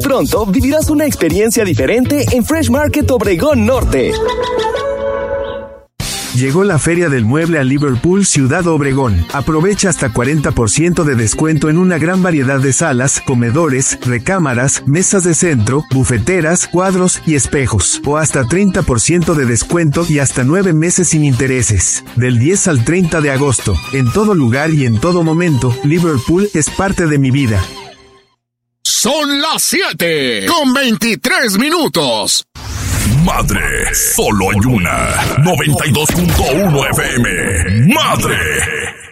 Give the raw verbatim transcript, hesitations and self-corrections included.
Pronto vivirás una experiencia diferente en Fresh Market Obregón Norte. Llegó la Feria del Mueble a Liverpool, Ciudad Obregón. Aprovecha hasta cuarenta por ciento de descuento en una gran variedad de salas, comedores, recámaras, mesas de centro, bufeteras, cuadros y espejos. O hasta treinta por ciento de descuento y hasta nueve meses sin intereses. Del diez al treinta de agosto. En todo lugar y en todo momento, Liverpool es parte de mi vida. Son las siete con veintitrés minutos. Madre, solo hay una. noventa y dos punto uno F M. Madre.